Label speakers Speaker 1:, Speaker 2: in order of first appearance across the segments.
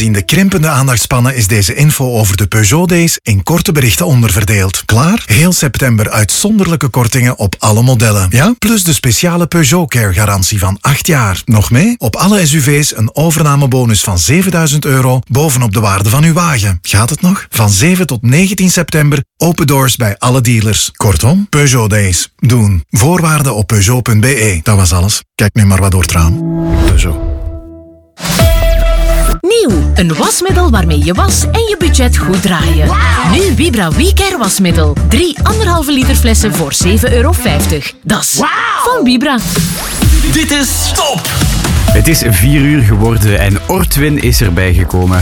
Speaker 1: Gezien de krimpende aandachtspannen is deze info over de Peugeot Days in korte berichten onderverdeeld. Klaar? Heel september uitzonderlijke kortingen op alle modellen. Ja? Plus de speciale Peugeot Care garantie van 8 jaar. Nog mee? Op alle SUV's een overnamebonus van €7.000 bovenop de waarde van uw wagen. Gaat het nog? Van 7 tot 19 september open doors bij alle dealers. Kortom, Peugeot Days. Doen. Voorwaarden op Peugeot.be. Dat was alles. Kijk nu maar wat door het raam. Peugeot.
Speaker 2: Nieuw, een wasmiddel waarmee je was en je budget goed draaien. Wow. Nu Vibra WeCare wasmiddel. 3 1,5 liter flessen voor €7,50. Dat is van Vibra.
Speaker 3: Dit is Top!
Speaker 4: Het is 4 uur geworden en Ortwin is erbij gekomen.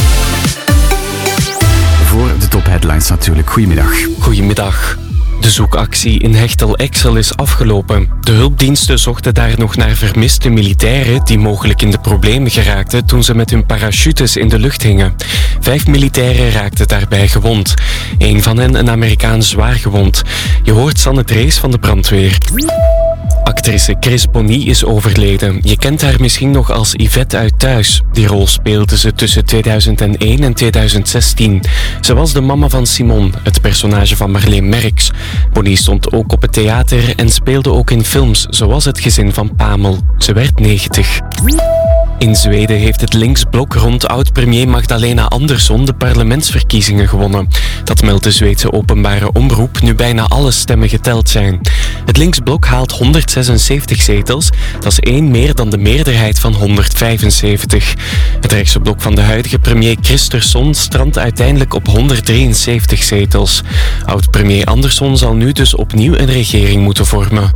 Speaker 4: Voor de top-headlines natuurlijk. Goedemiddag.
Speaker 5: Goedemiddag. De zoekactie in Hechtel-Exel is afgelopen. De hulpdiensten zochten daar nog naar vermiste militairen die mogelijk in de problemen geraakten toen ze met hun parachutes in de lucht hingen. 5 militairen raakten daarbij gewond. 1 van hen een Amerikaan zwaar gewond. Je hoort Sanne Drees van de brandweer. Actrice Chris Bonny is overleden. Je kent haar misschien nog als Yvette uit Thuis. Die rol speelde ze tussen 2001 en 2016. Ze was de mama van Simon, het personage van Marleen Merks. Bonny stond ook op het theater en speelde ook in films, zoals Het gezin van Pamel. Ze werd 90. In Zweden heeft het linksblok rond oud-premier Magdalena Andersson de parlementsverkiezingen gewonnen. Dat meldt de Zweedse openbare omroep nu bijna alle stemmen geteld zijn. Het linksblok haalt 176 zetels, dat is 1 meer dan de meerderheid van 175. Het rechtse blok van de huidige premier Kristersson strandt uiteindelijk op 173 zetels. Oud-premier Andersson zal nu dus opnieuw een regering moeten vormen.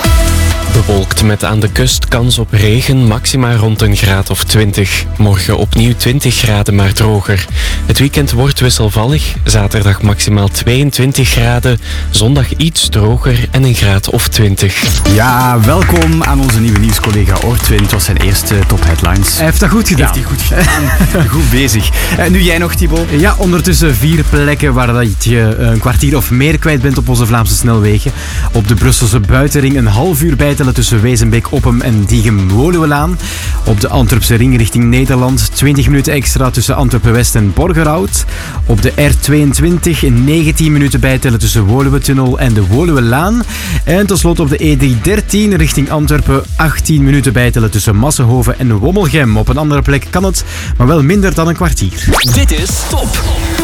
Speaker 5: Bewolkt met aan de kust kans op regen, maxima rond een graad of 20. Morgen opnieuw 20 graden, maar droger. Het weekend wordt wisselvallig, zaterdag maximaal 22 graden, zondag iets droger en een graad of 20.
Speaker 4: Ja, welkom aan onze nieuwe nieuwscollega Ortwin. Het was zijn eerste top-headlines.
Speaker 6: Hij heeft dat goed gedaan.
Speaker 4: Heeft hij goed gedaan. Goed bezig. Nu jij nog, Thibaut?
Speaker 6: Ja, ondertussen 4 plekken waar dat je een kwartier of meer kwijt bent op onze Vlaamse snelwegen. Op de Brusselse buitenring een half uur bijtellen tussen Wezenbeek, Oppem en Diegem-Woluwelaan. Op de Antwerpse ring richting Nederland 20 minuten extra tussen Antwerpen-West en Borgerhout. Op de R22 19 minuten bijtellen tussen Woluwetunnel en de Woluwelaan. En tenslotte op de E313 richting Antwerpen 18 minuten bijtellen tussen Massenhoven en Wommelgem. Op een andere plek kan het, maar wel minder dan een kwartier.
Speaker 3: Dit is Top!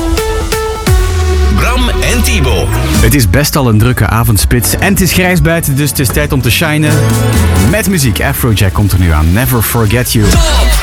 Speaker 3: Bram en Thibaut.
Speaker 4: Het is best al een drukke avondspits en het is grijs buiten, dus het is tijd om te shinen. Met muziek, Afrojack komt er nu aan. Never Forget You.
Speaker 3: Top!